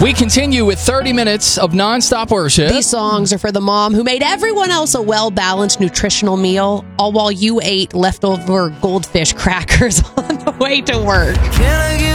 We continue with 30 minutes of nonstop worship. These songs are for the mom who made everyone else a well-balanced nutritional meal, all while you ate leftover goldfish crackers on the way to work.